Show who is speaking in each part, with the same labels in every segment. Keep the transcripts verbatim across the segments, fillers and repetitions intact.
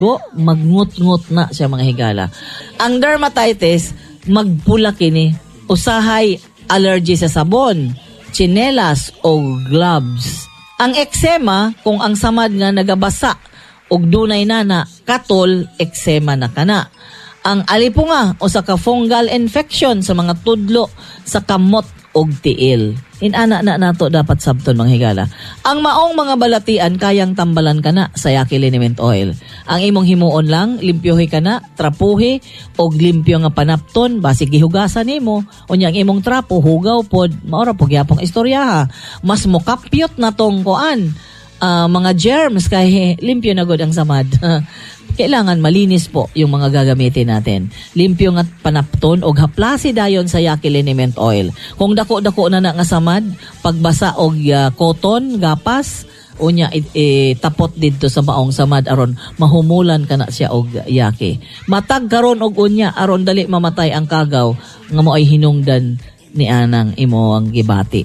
Speaker 1: magngut-ngut na siya mga higala. Ang dermatitis, magpula kini. Usahay allergy sa sabon, tsinelas o gloves. Ang eksema, kung ang samad nga nagabasa og dunay nana, katol, eksema na kana. Ang alipunga o sa ka-fungal infection sa mga tudlo sa kamot og tiil. Inana na nato dapat sabton mga higala. Ang maong mga balatian kayang tambalan ka na sa Yaki Liniment Oil. Ang imong himuon lang, limpyohi ka na, trapuhi, og limpyo nga panapton, basig gihugasan nimo. Unya ang imong trapo, hugaw pod, maura po gyapong istorya ha. Mas mokapyot na tong kuan. Uh, mga germs kay limpyo na god ang samad. Kailangan malinis po yung mga gagamitin natin. Limpyo nga panapton og haplasi dayon sa Yaki Liniment Oil. Kung dako-dako na na nga samad, pagbasa og uh, cotton, gapas, unya it, it, tapot didto sa maong samad aron mahumulan kana siya og yaki. Matag karon og unya aron dali mamatay ang kagaw nga mo ay hinungdan ni anang imo ang gibati.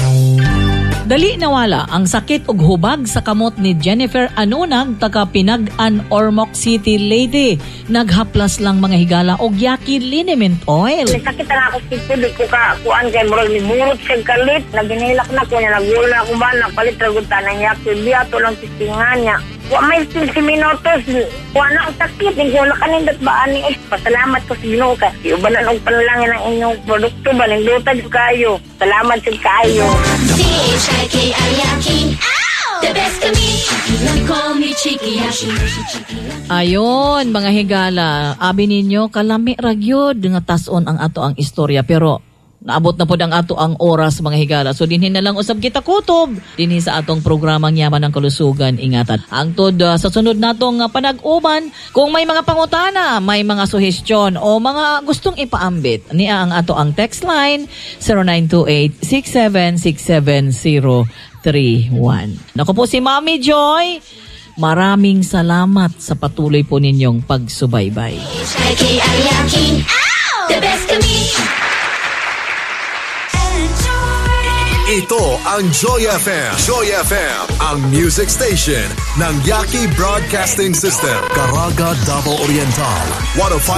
Speaker 1: Dali nawala ang sakit ug hubag sa kamot ni Jennifer Anunag taga Pinag-an, Ormoc City Lady. Naghaplas lang mga higala og Yaki Liniment Oil.
Speaker 2: Sakit na ako sipid ko ka kuan kay murag ni burot sa kalit, naginilak na ko niya nagul na ako ba nagpalit ra gud tanang Yaki biya to lang tistingan niya. Wa may fifteen minutos, wa na ang sakit, hindi ko nakanindot ba ani. Eh, pasalamat ko sa Ginoo ka. Iubanan og panalangin ang inyong produkto ba ning lutad kayo. Salamat sa kayo.
Speaker 3: C H I K I Yaki. The best to me. Call me Chiki Yashi.
Speaker 1: Ayon mga higala, abi ninyo kalami ra gyud nga tas-on ang ato ang istorya pero naabot na po ang ato ang oras mga higala. So dinhin na lang usab kita kutob dinhi sa atong programang Yaman ng Kalusugan. Ingatan. Ang tod uh, sa sunod natong uh, panag-uban, kung may mga pangutana, may mga suhestyon o mga gustong ipaambit, niya ang ato ang text line zero nine two eight six seven six seven zero three one. Naku po si Mami Joy. Maraming salamat sa patuloy po ninyong pagsubaybay.
Speaker 3: The best to me.
Speaker 4: Ito ang Joy F M. Joy F M, ang music station ng Yaki Broadcasting System. Caraga, Davao Oriental. one oh five